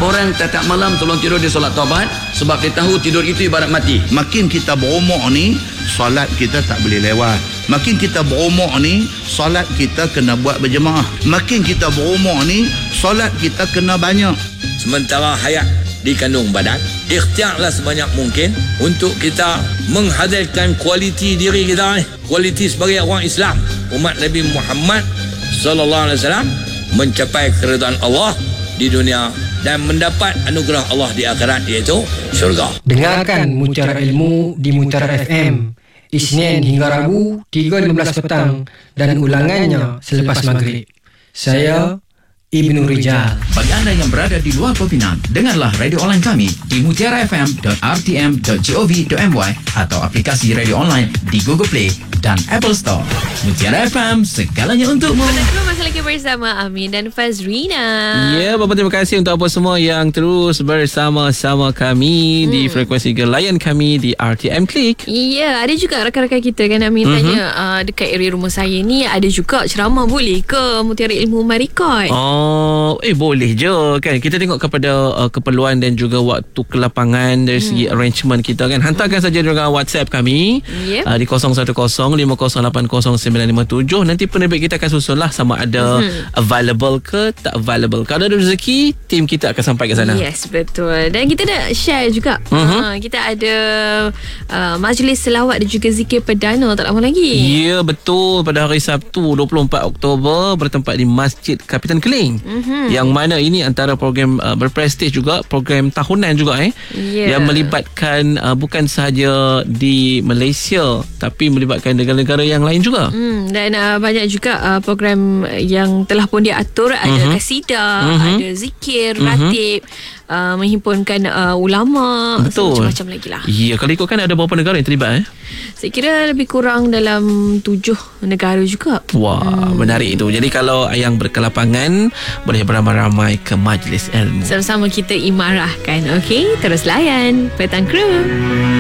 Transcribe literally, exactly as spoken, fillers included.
Orang tiap malam tolong tidur di solat taubat, sebab dia tahu tidur itu ibarat mati. Makin kita berumur ni, solat kita tak boleh lewat. Makin kita berumur ni, solat kita kena buat berjemaah. Makin kita berumur ni, solat kita kena banyak. Sementara hayat di kandung badan, ikhtiarlah sebanyak mungkin untuk kita menghadirkan kualiti diri kita ni, kualiti sebagai orang Islam, umat Nabi Muhammad sallallahu alaihi wasallam, mencapai keridhaan Allah di dunia dan mendapat anugerah Allah di akhirat, iaitu syurga. Dengarkan Mutiara Ilmu di Mutiara F M Isnin hingga Rabu tiga lima belas petang dan ulangannya selepas maghrib. Saya Ibnu Rijal. Bagi anda yang berada di luar Pinang, dengarlah radio online kami di mutiara f m dot r t m dot gov dot m y atau aplikasi radio online di Google Play dan Apple Store. Mutiara F M, segalanya untukmu. Kita masih lagi bersama Amin dan Fazrina. Ya, Bapak, terima kasih untuk apa semua yang terus bersama-sama kami hmm. di frekuensi gelayan kami di R T M Click. Ya, ada juga rakan-rakan kita kan Amin mm-hmm. tanya uh, dekat area rumah saya ni ada juga ceramah, boleh ke Mutiara Ilmu Marikot? Oh, eh boleh je kan. Kita tengok kepada uh, keperluan dan juga waktu kelapangan dari segi hmm. arrangement kita kan. Hantarkan hmm. saja dengan WhatsApp kami yep. uh, di kosong satu kosong lima kosong lapan kosong sembilan lima tujuh. Nanti penerbit kita akan susun lah sama ada hmm. available ke tak available. Kalau ada rezeki, tim kita akan sampai ke sana. Yes, betul. Dan kita nak share juga. Uh-huh. Uh, kita ada uh, majlis selawat dan juga zikir perdana tak lama lagi. Ya, betul. Pada hari Sabtu dua puluh empat Oktober bertempat di Masjid Kapitan Keling. Mm-hmm. Yang mana ini antara program uh, berprestij juga, program tahunan juga eh yeah. yang melibatkan uh, bukan sahaja di Malaysia tapi melibatkan negara-negara yang lain juga. Mm, dan uh, banyak juga uh, program yang telah pun diatur, ada mm-hmm. kasidah, mm-hmm. ada zikir, mm-hmm. ratib, uh, menghimpunkan uh, ulama, betul. Macam-macam lagi lah. Ya, kalau ikutkan ada berapa negara yang terlibat eh? Saya kira lebih kurang dalam tujuh negara juga. Wah, hmm. menarik itu. Jadi kalau yang berkelapangan boleh beramai-ramai ke majlis ilmu. Sama-sama kita imarahkan. Okey, terus layan Petang Crew.